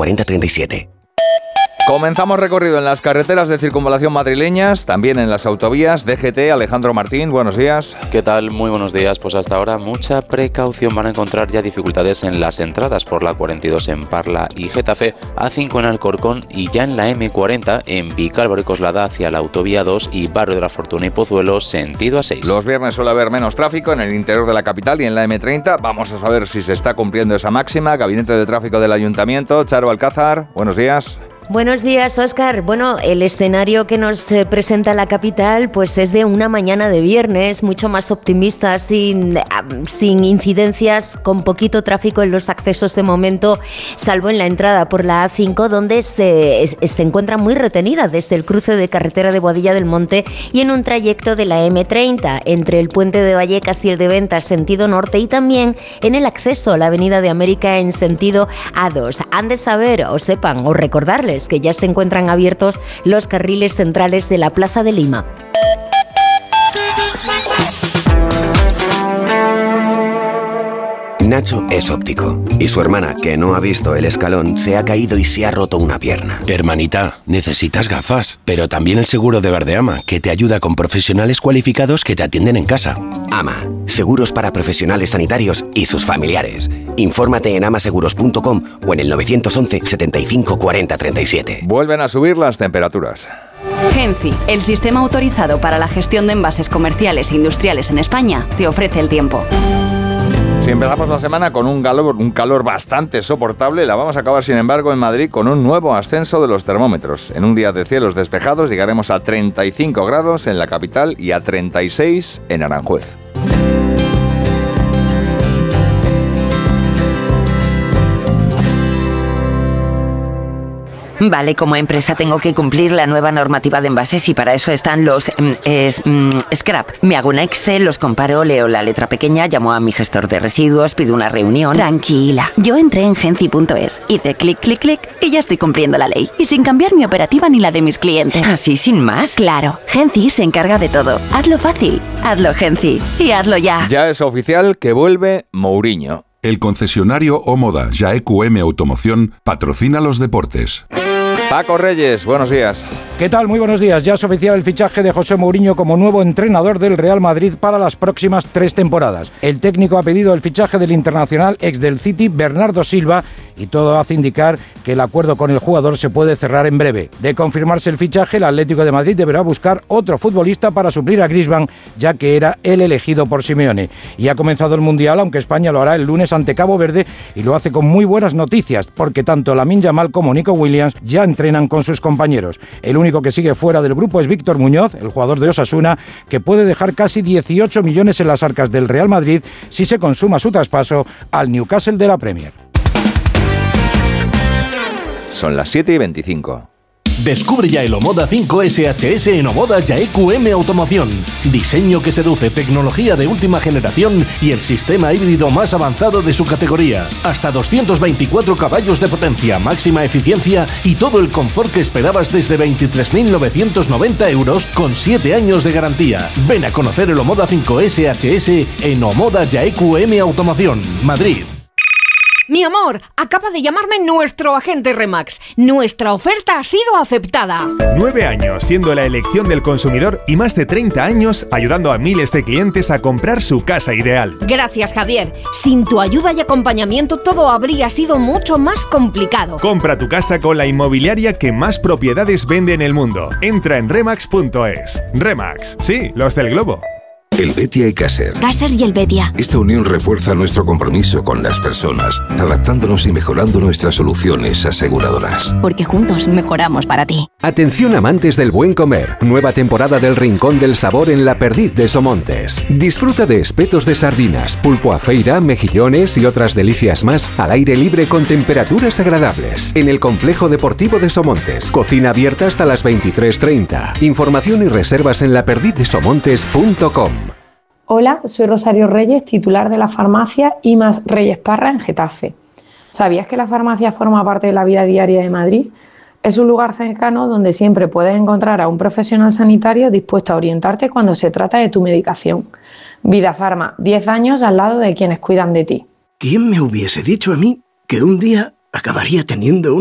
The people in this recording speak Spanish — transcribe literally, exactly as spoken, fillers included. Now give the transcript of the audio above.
cuarenta treinta y siete. Comenzamos recorrido en las carreteras de circunvalación madrileñas, también en las autovías. D G T, Alejandro Martín, buenos días. ¿Qué tal? Muy buenos días. Pues hasta ahora mucha precaución. Van a encontrar ya dificultades en las entradas por la cuarenta y dos en Parla y Getafe, A cinco en Alcorcón y ya en la eme cuarenta en Vicálvaro y Coslada hacia la autovía dos y Barrio de la Fortuna y Pozuelo sentido A seis. Los viernes suele haber menos tráfico en el interior de la capital y en la eme treinta. Vamos a saber si se está cumpliendo esa máxima. Gabinete de Tráfico del Ayuntamiento, Charo Alcázar, buenos días. Buenos días, Óscar. Bueno, el escenario que nos eh, presenta la capital pues es de una mañana de viernes mucho más optimista, sin, eh, sin incidencias, con poquito tráfico en los accesos de momento, salvo en la entrada por la A cinco, donde se, es, se encuentra muy retenida desde el cruce de carretera de Boadilla del Monte y en un trayecto de la eme treinta, entre el puente de Vallecas y el de Ventas, sentido norte, y también en el acceso a la avenida de América en sentido A dos. Han de saber, o sepan, o recordarles que ya se encuentran abiertos los carriles centrales de la Plaza de Lima. Nacho es óptico y su hermana, que no ha visto el escalón, se ha caído y se ha roto una pierna. Hermanita, necesitas gafas, pero también el seguro de Verdeama, que te ayuda con profesionales cualificados que te atienden en casa. AMA, seguros para profesionales sanitarios y sus familiares. Infórmate en amaseguros punto com o en el nueve once setenta y cinco cuarenta treinta y siete. Vuelven a subir las temperaturas. Genci, el sistema autorizado para la gestión de envases comerciales e industriales en España, te ofrece el tiempo. Si empezamos la semana con un calor, un calor bastante soportable, la vamos a acabar, sin embargo, en Madrid con un nuevo ascenso de los termómetros. En un día de cielos despejados llegaremos a treinta y cinco grados en la capital y a treinta y seis en Aranjuez. Vale, como empresa tengo que cumplir la nueva normativa de envases y para eso están los mm, es, mm, scrap. Me hago un Excel, los comparo, leo la letra pequeña, llamo a mi gestor de residuos, pido una reunión. Tranquila, yo entré en genci punto es, hice clic, clic, clic y ya estoy cumpliendo la ley. Y sin cambiar mi operativa ni la de mis clientes. ¿Así sin más? Claro, Genci se encarga de todo. Hazlo fácil, hazlo Genci y hazlo ya. Ya es oficial que vuelve Mourinho. El concesionario Omoda Ya E Q M Automoción patrocina los deportes. Paco Reyes, buenos días. ¿Qué tal? Muy buenos días. Ya es oficial el fichaje de José Mourinho como nuevo entrenador del Real Madrid para las próximas tres temporadas. El técnico ha pedido el fichaje del internacional ex del City, Bernardo Silva, y todo hace indicar que el acuerdo con el jugador se puede cerrar en breve. De confirmarse el fichaje, el Atlético de Madrid deberá buscar otro futbolista para suplir a Griezmann, ya que era el elegido por Simeone. Y ha comenzado el Mundial, aunque España lo hará el lunes ante Cabo Verde, y lo hace con muy buenas noticias, porque tanto Lamine Yamal como Nico Williams ya entrenan con sus compañeros. El único que sigue fuera del grupo es Víctor Muñoz, el jugador de Osasuna, que puede dejar casi dieciocho millones en las arcas del Real Madrid si se consuma su traspaso al Newcastle de la Premier. Son las siete y veinticinco. Descubre ya el Omoda cinco ese hache ese en Omoda Ya E Q M Automoción. Diseño que seduce, tecnología de última generación y el sistema híbrido más avanzado de su categoría. Hasta doscientos veinticuatro caballos de potencia, máxima eficiencia y todo el confort que esperabas desde veintitrés mil novecientos noventa euros con siete años de garantía. Ven a conocer el Omoda cinco ese hache ese en Omoda Ya E Q M Automoción, Madrid. Mi amor, acaba de llamarme nuestro agente Remax. Nuestra oferta ha sido aceptada. Nueve años siendo la elección del consumidor y más de treinta años ayudando a miles de clientes a comprar su casa ideal. Gracias, Javier. Sin tu ayuda y acompañamiento todo habría sido mucho más complicado. Compra tu casa con la inmobiliaria que más propiedades vende en el mundo. Entra en remax punto es. Remax, sí, los del globo. El Betia y Caser. Caser y el Betia. Esta unión refuerza nuestro compromiso con las personas, adaptándonos y mejorando nuestras soluciones aseguradoras. Porque juntos mejoramos para ti. Atención amantes del buen comer. Nueva temporada del Rincón del Sabor en La Perdiz de Somontes. Disfruta de espetos de sardinas, pulpo a feira, mejillones y otras delicias más al aire libre con temperaturas agradables. En el Complejo Deportivo de Somontes. Cocina abierta hasta las veintitrés treinta. Información y reservas en la perdiz de somontes punto com. Hola, soy Rosario Reyes, titular de la farmacia IMAS Reyes Parra en Getafe. ¿Sabías que la farmacia forma parte de la vida diaria de Madrid? Es un lugar cercano donde siempre puedes encontrar a un profesional sanitario dispuesto a orientarte cuando se trata de tu medicación. Vida Farma, diez años al lado de quienes cuidan de ti. ¿Quién me hubiese dicho a mí que un día acabaría teniendo un